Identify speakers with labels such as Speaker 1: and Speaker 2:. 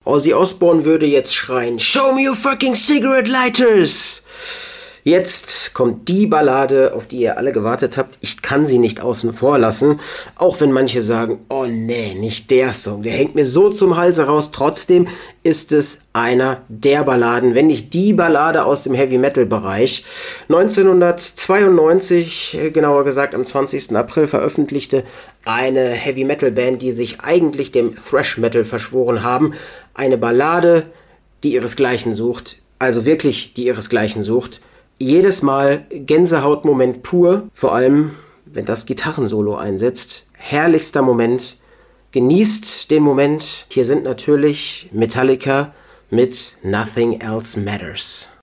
Speaker 1: Ozzy Osbourne würde jetzt schreien, "Show me your fucking cigarette lighters!" Jetzt kommt die Ballade, auf die ihr alle gewartet habt. Ich kann sie nicht außen vor lassen, auch wenn manche sagen, oh nee, nicht der Song, der hängt mir so zum Halse raus. Trotzdem ist es einer der Balladen, wenn nicht die Ballade aus dem Heavy-Metal-Bereich. 1992, genauer gesagt am 20. April, veröffentlichte eine Heavy-Metal-Band, die sich eigentlich dem Thrash-Metal verschworen haben, eine Ballade, die ihresgleichen sucht, also wirklich die ihresgleichen sucht. Jedes Mal Gänsehautmoment pur, vor allem, wenn das Gitarrensolo einsetzt. Herrlichster Moment. Genießt den Moment. Hier sind natürlich Metallica mit Nothing Else Matters.